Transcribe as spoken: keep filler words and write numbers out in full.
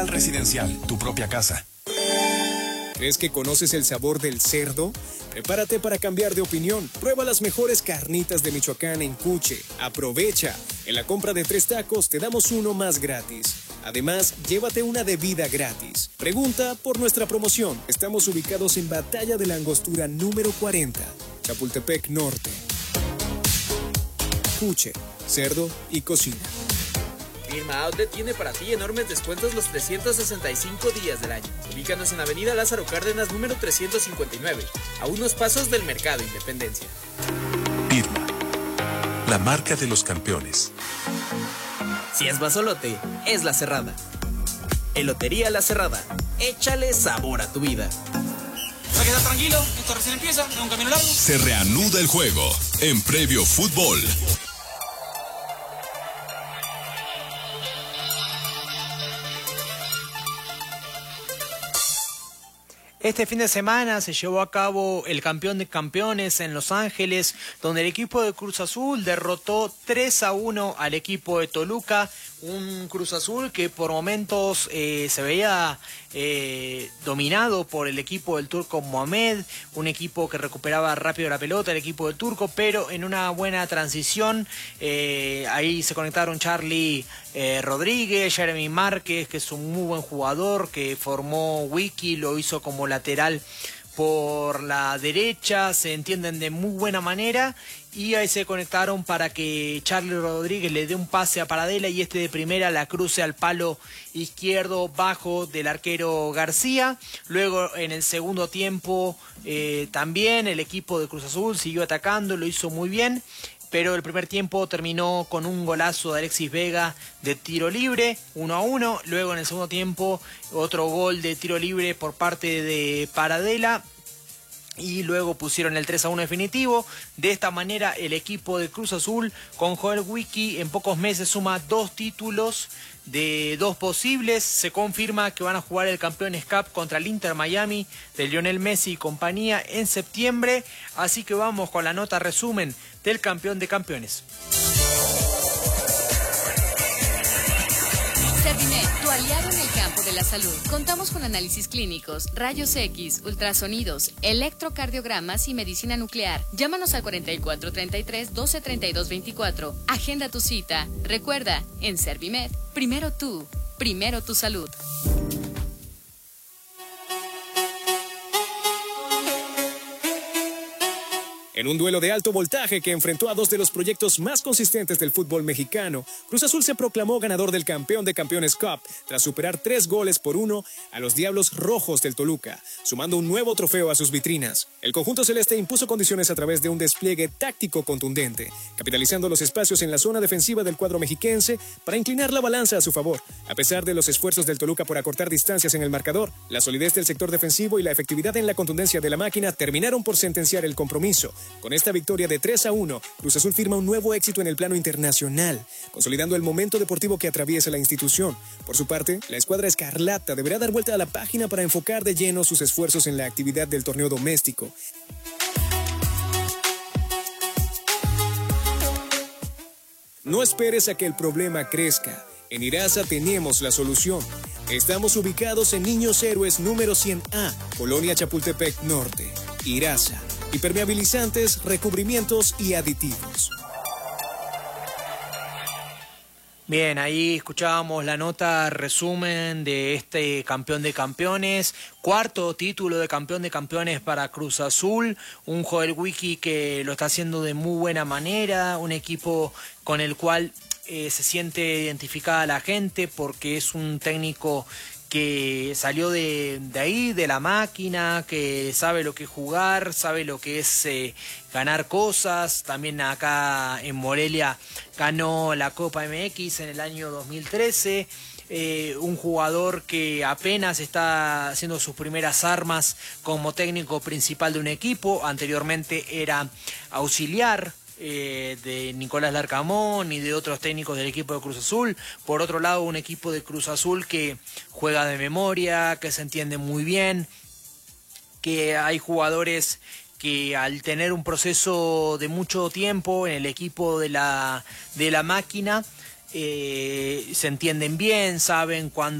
Real Residencial, tu propia casa. ¿Crees que conoces el sabor del cerdo? Prepárate para cambiar de opinión. Prueba las mejores carnitas de Michoacán en Cuche. Aprovecha. En la compra de tres tacos te damos uno más gratis. Además, llévate una bebida gratis. Pregunta por nuestra promoción. Estamos ubicados en Batalla de la Angostura número cuarenta, Chapultepec Norte. Cuche, cerdo y cocina. Firma Outlet tiene para ti enormes descuentos los trescientos sesenta y cinco días del año. Ubícanos en Avenida Lázaro Cárdenas número trescientos cincuenta y nueve, a unos pasos del Mercado Independencia. Irma, la marca de los campeones. Si es basolote, es La Cerrada. Elotería La Cerrada. Échale sabor a tu vida. Para quedar tranquilo, esto recién empieza, es un camino largo. Se reanuda el juego en Previo Fútbol. Este fin de semana se llevó a cabo el campeón de campeones en Los Ángeles, donde el equipo de Cruz Azul derrotó tres a uno al equipo de Toluca. Un Cruz Azul que por momentos eh, se veía eh, dominado por el equipo del Turco Mohamed, un equipo que recuperaba rápido la pelota, el equipo del Turco, pero en una buena transición, eh, ahí se conectaron Charlie eh, Rodríguez, Jeremy Márquez, que es un muy buen jugador, que formó Wiki, lo hizo como lateral por la derecha, se entienden de muy buena manera y ahí se conectaron para que Charlie Rodríguez le dé un pase a Paradela y este de primera la cruce al palo izquierdo bajo del arquero García. Luego en el segundo tiempo eh, también el equipo de Cruz Azul siguió atacando, lo hizo muy bien, pero el primer tiempo terminó con un golazo de Alexis Vega de tiro libre, uno a uno. Luego en el segundo tiempo otro gol de tiro libre por parte de Paradela. Y luego pusieron el tres a uno definitivo. De esta manera el equipo de Cruz Azul con Joel Wiki en pocos meses suma dos títulos de dos posibles. Se confirma que van a jugar el Campeones Cup contra el Inter Miami de Lionel Messi y compañía en septiembre. Así que vamos con la nota resumen del campeón de campeones. Servimet, tu aliado en el campo de la salud. Contamos con análisis clínicos, rayos X, ultrasonidos, electrocardiogramas y medicina nuclear. Llámanos al cuarenta y cuatro treinta y tres, doce treinta y dos veinticuatro. Agenda tu cita. Recuerda, en Servimet, primero tú, primero tu salud. En un duelo de alto voltaje que enfrentó a dos de los proyectos más consistentes del fútbol mexicano, Cruz Azul se proclamó ganador del campeón de Campeones Cup tras superar tres goles por uno a los Diablos Rojos del Toluca, sumando un nuevo trofeo a sus vitrinas. El conjunto celeste impuso condiciones a través de un despliegue táctico contundente, capitalizando los espacios en la zona defensiva del cuadro mexiquense para inclinar la balanza a su favor. A pesar de los esfuerzos del Toluca por acortar distancias en el marcador, la solidez del sector defensivo y la efectividad en la contundencia de la máquina terminaron por sentenciar el compromiso. Con esta victoria de tres a uno, Cruz Azul firma un nuevo éxito en el plano internacional, consolidando el momento deportivo que atraviesa la institución. Por su parte, la escuadra escarlata deberá dar vuelta a la página para enfocar de lleno sus esfuerzos en la actividad del torneo doméstico. No esperes a que el problema crezca. En Irasa tenemos la solución. Estamos ubicados en Niños Héroes número cien A, Colonia Chapultepec Norte. Irasa. Impermeabilizantes, recubrimientos y aditivos. Bien, ahí escuchábamos la nota resumen de este campeón de campeones, cuarto título de campeón de campeones para Cruz Azul, un Joel Wiki que lo está haciendo de muy buena manera, un equipo con el cual eh, se siente identificada la gente porque es un técnico que salió de, de ahí, de la máquina, que sabe lo que es jugar, sabe lo que es eh, ganar cosas. También acá en Morelia ganó la Copa M X en el año dos mil trece. Eh, un jugador que apenas está haciendo sus primeras armas como técnico principal de un equipo. Anteriormente era auxiliar Eh, de Nicolás Larcamón y de otros técnicos del equipo de Cruz Azul. Por otro lado, un equipo de Cruz Azul que juega de memoria, que se entiende muy bien, que hay jugadores que al tener un proceso de mucho tiempo en el equipo de la, de la máquina, eh, se entienden bien, saben cuándo